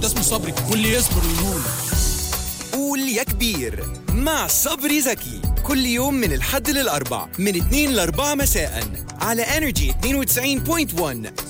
ده اسمه صبري، واللي يصبر ينول. قول يا كبير مع صبري زكي، كل يوم من الحد للأربع من 2 ل4 مساء على Energy 92.1